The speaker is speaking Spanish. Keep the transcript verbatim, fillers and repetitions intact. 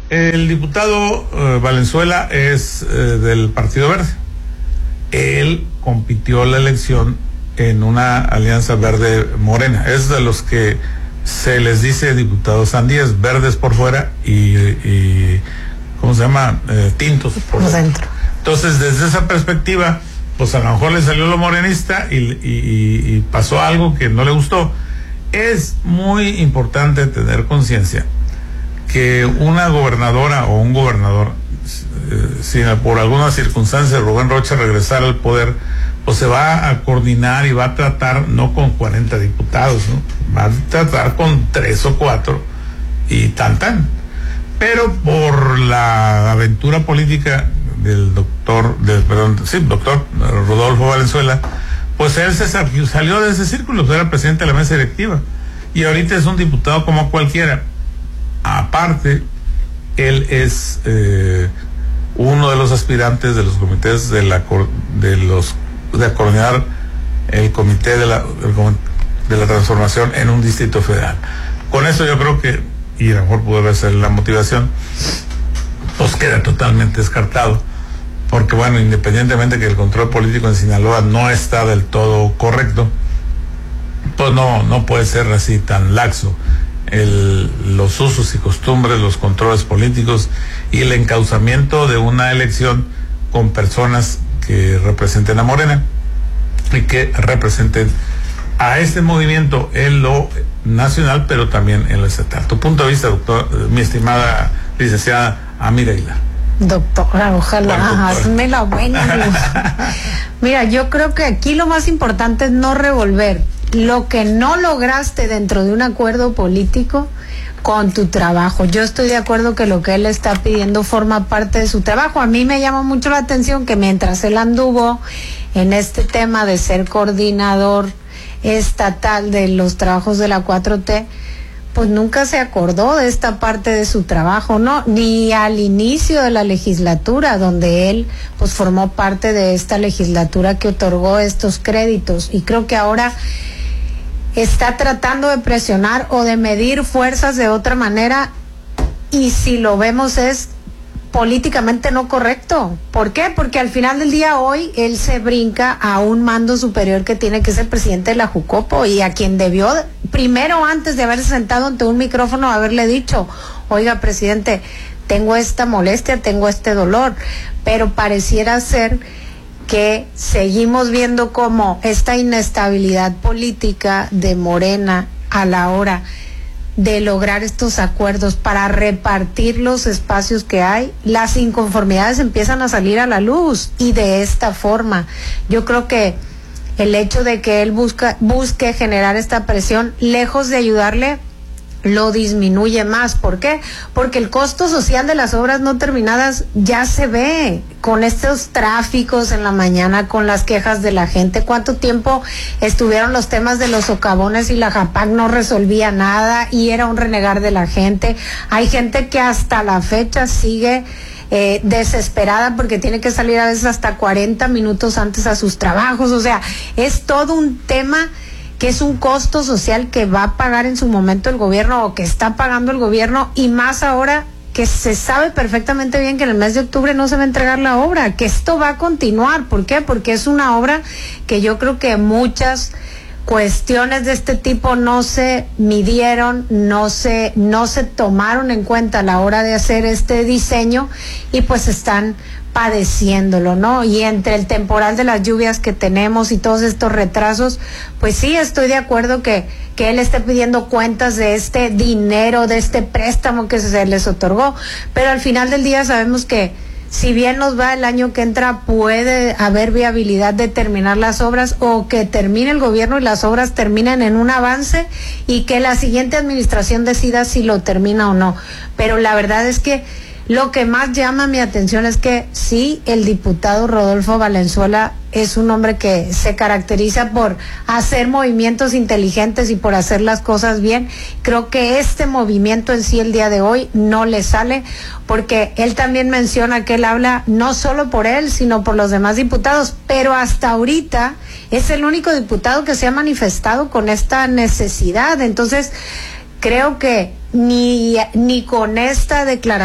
El diputado uh, Valenzuela es uh, del Partido Verde. Él compitió la elección en una alianza verde morena. Es de los que se les dice diputados sandías, verdes por fuera y, y ¿cómo se llama? Eh, tintos por dentro. Entonces, desde esa perspectiva, pues a lo mejor le salió lo morenista y, y, y, y pasó algo que no le gustó. Es muy importante tener conciencia que una gobernadora o un gobernador, eh, si por alguna circunstancia Rubén Rocha regresara al poder, pues se va a coordinar y va a tratar no con cuarenta diputados, ¿no? Va a tratar con tres o cuatro y tan tan. Pero por la aventura política del doctor, del, perdón, sí, doctor Rodolfo Valenzuela, pues él se salió de ese círculo, era presidente de la mesa directiva y ahorita es un diputado como cualquiera. Aparte, él es eh, uno de los aspirantes de los comités de la de los de coordinar el comité de la de la transformación en un distrito federal. Con eso yo creo que, y a lo mejor pudo ser la motivación, pues queda totalmente descartado, porque bueno, independientemente que el control político en Sinaloa no está del todo correcto, pues no no puede ser así tan laxo el, los usos y costumbres, los controles políticos y el encauzamiento de una elección con personas que representen a Morena y que representen a este movimiento en lo nacional, pero también en lo estatal. Tu punto de vista, doctor, mi estimada licenciada Amira Aguilar. Doctora, ojalá, bueno, doctora, hazme la buena. Mira, yo creo que aquí lo más importante es no revolver lo que no lograste dentro de un acuerdo político con tu trabajo. Yo estoy de acuerdo que lo que él está pidiendo forma parte de su trabajo. A mí me llama mucho la atención que mientras él anduvo en este tema de ser coordinador estatal de los trabajos de la cuatro T, pues nunca se acordó de esta parte de su trabajo, ¿no? Ni al inicio de la legislatura, donde él pues formó parte de esta legislatura que otorgó estos créditos. Y creo que ahora está tratando de presionar o de medir fuerzas de otra manera, y si lo vemos es políticamente no correcto. ¿Por qué? Porque al final del día hoy él se brinca a un mando superior que tiene que ser presidente de la Jucopo, y a quien debió primero, antes de haberse sentado ante un micrófono, haberle dicho: oiga, presidente, tengo esta molestia, tengo este dolor. Pero pareciera ser que seguimos viendo como esta inestabilidad política de Morena a la hora de lograr estos acuerdos para repartir los espacios que hay, las inconformidades empiezan a salir a la luz, y de esta forma yo creo que el hecho de que él busca, busque generar esta presión, lejos de ayudarle, lo disminuye más. ¿Por qué? Porque el costo social de las obras no terminadas ya se ve con estos tráficos en la mañana, con las quejas de la gente. ¿Cuánto tiempo estuvieron los temas de los socavones y la JAPAC no resolvía nada y era un renegar de la gente? Hay gente que hasta la fecha sigue Eh, desesperada porque tiene que salir a veces hasta cuarenta minutos antes a sus trabajos. O sea, es todo un tema que es un costo social que va a pagar en su momento el gobierno, o que está pagando el gobierno, y más ahora que se sabe perfectamente bien que en el mes de octubre no se va a entregar la obra, que esto va a continuar. ¿Por qué? Porque es una obra que yo creo que muchas cuestiones de este tipo no se midieron, no se, no se tomaron en cuenta a la hora de hacer este diseño, y pues están padeciéndolo, ¿no? Y entre el temporal de las lluvias que tenemos y todos estos retrasos, pues sí, estoy de acuerdo que, que él esté pidiendo cuentas de este dinero, de este préstamo que se les otorgó, pero al final del día sabemos que si bien nos va el año que entra, puede haber viabilidad de terminar las obras, o que termine el gobierno y las obras terminen en un avance y que la siguiente administración decida si lo termina o no. Pero la verdad es que lo que más llama mi atención es que sí, el diputado Rodolfo Valenzuela es un hombre que se caracteriza por hacer movimientos inteligentes y por hacer las cosas bien. Creo que este movimiento en sí el día de hoy no le sale, porque él también menciona que él habla no solo por él, sino por los demás diputados, pero hasta ahorita es el único diputado que se ha manifestado con esta necesidad. Entonces, creo que ni, ni con esta declaración